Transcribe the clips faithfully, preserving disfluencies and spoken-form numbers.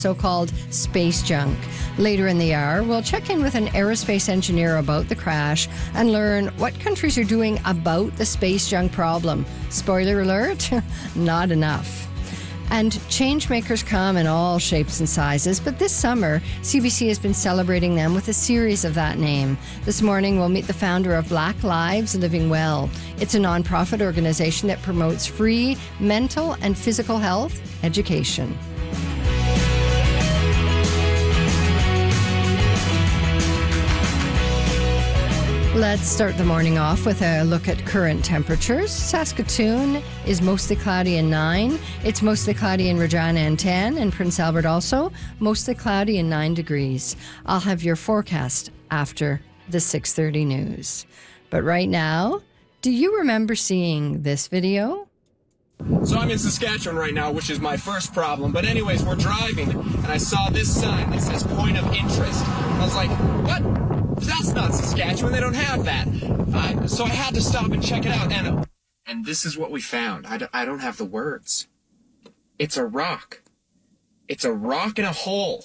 so-called space junk. Later in the hour, we'll check in with an aerospace engineer about the crash and learn what countries are doing about the space junk problem. Spoiler alert, not enough. And changemakers come in all shapes and sizes, but this summer, C B C has been celebrating them with a series of that name. This morning, we'll meet the founder of Black Lives Living Well. It's a nonprofit organization that promotes free mental and physical health education. Let's start the morning off with a look at current temperatures. Saskatoon is mostly cloudy and nine. It's mostly cloudy in Regina and ten, and Prince Albert also mostly cloudy and nine degrees. I'll have your forecast after the six thirty news. But right now, do you remember seeing this video? So I'm in Saskatchewan right now, which is my first problem. But anyways, we're driving, and I saw this sign that says point of interest. I was like, what? That's not Saskatchewan. They don't have that. Uh, so I had to stop and check it out. And and this is what we found. I, d- I don't have the words. It's a rock. It's a rock in a hole.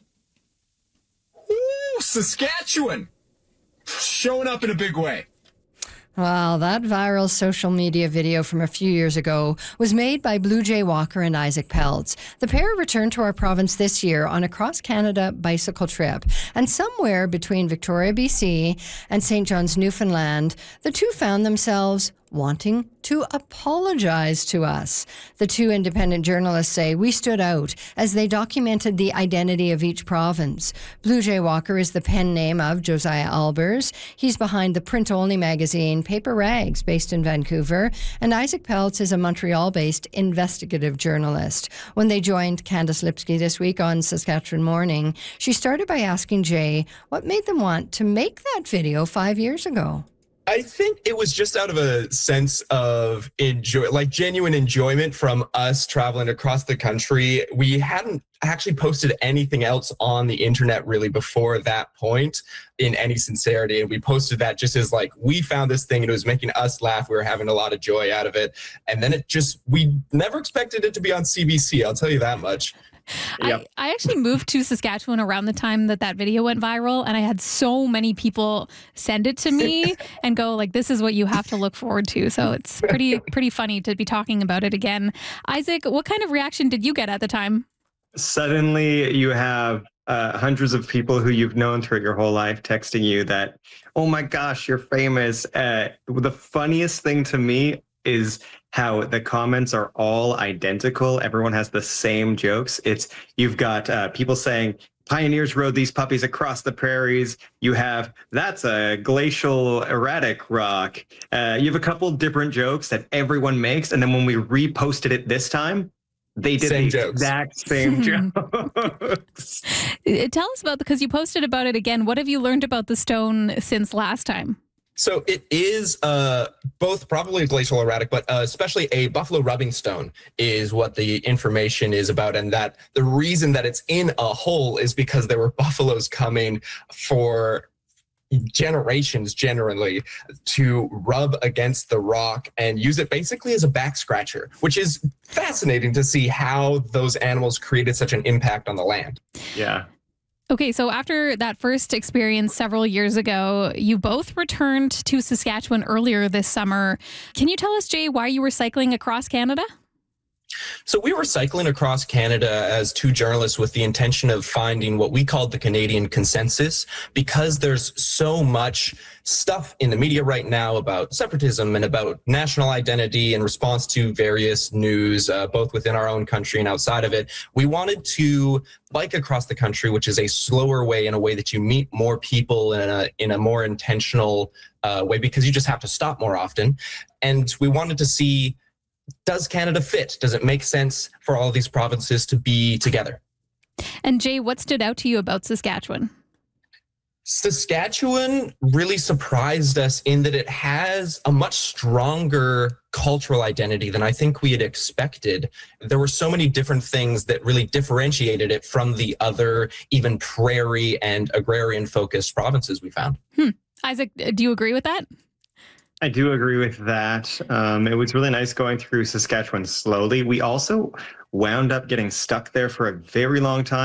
Ooh, Saskatchewan! Showing up in a big way. Well, that viral social media video from a few years ago was made by Blue Jay Walker and Isaac Peltz. The pair returned to our province this year on a cross-Canada bicycle trip. And somewhere between Victoria, B C and Saint John's, Newfoundland, the two found themselves wanting to apologize to us. The two independent journalists say we stood out as they documented the identity of each province. Blue Jay Walker is the pen name of Josiah Albers. He's behind the print-only magazine Paper Rags, based in Vancouver. And Isaac Peltz is a Montreal-based investigative journalist. When they joined Candace Lipsky this week on Saskatchewan Morning, she started by asking Jay what made them want to make that video five years ago. I think it was just out of a sense of enjoy, like genuine enjoyment from us traveling across the country. We hadn't actually posted anything else on the internet really before that point in any sincerity. And we posted that just as like, we found this thing and it was making us laugh. We were having a lot of joy out of it. And then it just, we never expected it to be on C B C. I'll tell you that much. Yep. I, I actually moved to Saskatchewan around the time that that video went viral, and I had so many people send it to me and go like, this is what you have to look forward to. So it's pretty pretty funny to be talking about it again. Isaac, what kind of reaction did you get at the time? Suddenly you have uh, hundreds of people who you've known throughout your whole life texting you that, oh my gosh, you're famous. Uh, the funniest thing to me is how the comments are all identical. Everyone has the same jokes. It's you've got uh, people saying, pioneers rode these puppies across the prairies. You have, that's a glacial erratic rock. Uh, you have a couple different jokes that everyone makes. And then when we reposted it this time, they did Same the jokes. exact same jokes. Tell us about, because you posted about it again. What have you learned about the stone since last time? So it is uh, both probably a glacial erratic, but uh, especially a buffalo rubbing stone is what the information is about. And that the reason that it's in a hole is because there were buffaloes coming for generations generally to rub against the rock and use it basically as a back scratcher, which is fascinating to see how those animals created such an impact on the land. Yeah. Okay, so after that first experience several years ago, you both returned to Saskatchewan earlier this summer. Can you tell us, Jay, why you were cycling across Canada? So we were cycling across Canada as two journalists with the intention of finding what we called the Canadian consensus, because there's so much stuff in the media right now about separatism and about national identity in response to various news, uh, both within our own country and outside of it. We wanted to bike across the country, which is a slower way, in a way that you meet more people in a, in a more intentional uh, way, because you just have to stop more often. And we wanted to see, does Canada fit? Does it make sense for all of these provinces to be together? And Jay, what stood out to you about Saskatchewan? Saskatchewan really surprised us in that it has a much stronger cultural identity than I think we had expected. There were so many different things that really differentiated it from the other, even prairie and agrarian-focused provinces we found. Hmm. Isaac, do you agree with that? I do agree with that. Um, it was really nice going through Saskatchewan slowly. We also wound up getting stuck there for a very long time.